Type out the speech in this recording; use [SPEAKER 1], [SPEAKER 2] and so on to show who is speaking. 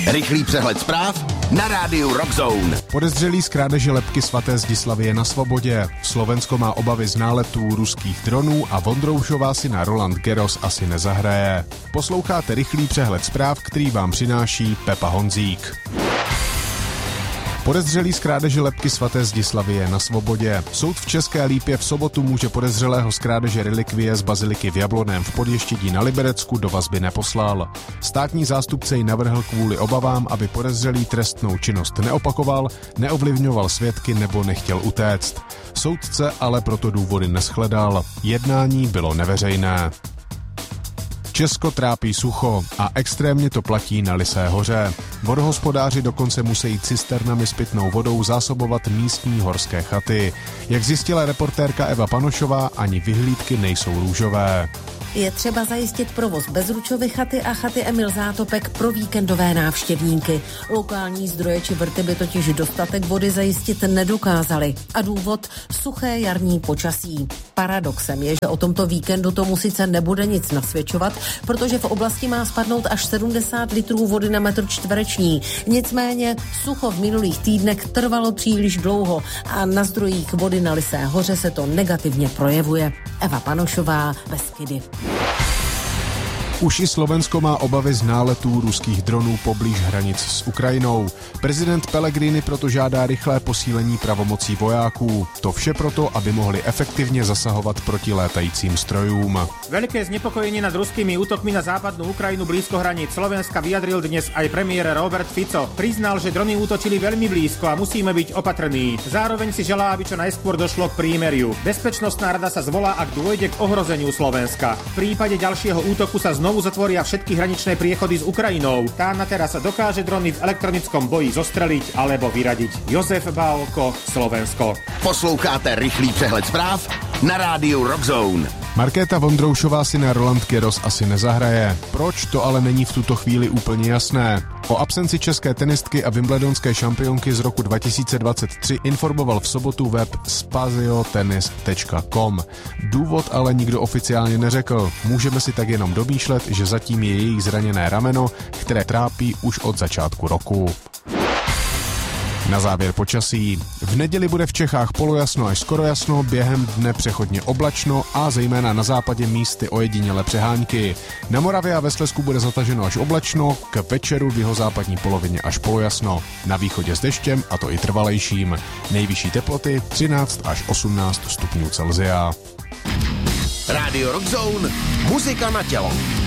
[SPEAKER 1] Rychlý přehled zpráv na rádiu Rock Zone.
[SPEAKER 2] Podezřelý z krádeže lebky svaté Zdislavy je na svobodě. Slovensko má obavy z náletů ruských dronů a Vondroušová si na Roland Garros asi nezahraje. Posloucháte rychlý přehled zpráv, který vám přináší Pepa Honzík. Podezřelý z krádeže lebky svaté Zdislavy je na svobodě. Soud v České Lípě v sobotu může podezřelého z krádeže relikvie z baziliky v Jablonném v Podještědí na Liberecku do vazby neposlal. Státní zástupce ji navrhl kvůli obavám, aby podezřelý trestnou činnost neopakoval, neovlivňoval svědky nebo nechtěl utéct. Soudce ale proto důvody neshledal. Jednání bylo neveřejné. Česko trápí sucho a extrémně to platí na Lysé hoře. Vodohospodáři dokonce musí cisternami s pitnou vodou zásobovat místní horské chaty. Jak zjistila reportérka Eva Panošová, ani vyhlídky nejsou růžové.
[SPEAKER 3] Je třeba zajistit provoz Bezručovy chaty a chaty Emil Zátopek pro víkendové návštěvníky. Lokální zdroje či vrty by totiž dostatek vody zajistit nedokázali. A důvod suché jarní počasí. Paradoxem je, že o tomto víkendu tomu sice nebude nic nasvědčovat, protože v oblasti má spadnout až 70 litrů vody na metr čtvereční. Nicméně sucho v minulých týdnech trvalo příliš dlouho a na zdrojích vody na Lysé hoře se to negativně projevuje. Eva Panošová, Beskydy.
[SPEAKER 2] Už i Slovensko má obavy z náletů ruských dronů poblíž hranic s Ukrajinou. Prezident Pellegrini proto žádá rychlé posílení pravomocí vojáků. To vše proto, aby mohli efektivně zasahovat proti létajícím strojům.
[SPEAKER 4] Veľké znepokojenie nad ruskými útokmi na západnú Ukrajinu blízko hraníc Slovenska vyjadril dnes aj premiér Robert Fico. Priznal, že drony útočili veľmi blízko a musíme byť opatrní. Zároveň si želá, aby čo najskôr došlo k prímeriu. Bezpečnostná rada sa zvolá, ak dôjde k ohrozeniu Slovenska. V prípade ďalšieho útoku sa znovu zatvoria všetky hraničné priechody s Ukrajinou. Tá na teraz dokáže drony v elektronickom boji zostreliť alebo vyradiť. Jozef Bálko, Slovensko.
[SPEAKER 1] Posloucháte rychlý přehled zpráv na rádiu Rock Zone.
[SPEAKER 2] Markéta Vondroušová si na Roland Garros asi nezahraje. Proč, to ale není v tuto chvíli úplně jasné. O absenci české tenistky a wimbledonské šampionky z roku 2023 informoval v sobotu web spaziotennis.com. Důvod ale nikdo oficiálně neřekl. Můžeme si tak jenom domýšlet, že zatím je jejich zraněné rameno, které trápí už od začátku roku. Na závěr počasí. V neděli bude v Čechách polojasno až skoro jasno, během dne přechodně oblačno a zejména na západě místy ojedinělé přehánky. Na Moravě a ve Slezsku bude zataženo až oblačno, k večeru v jihozápadní polovině až polojasno. Na východě s deštěm, a to i trvalejším. Nejvyšší teploty 13 až 18 stupňů Celsia.
[SPEAKER 1] Rádio Rock Zone, muzika na tělo.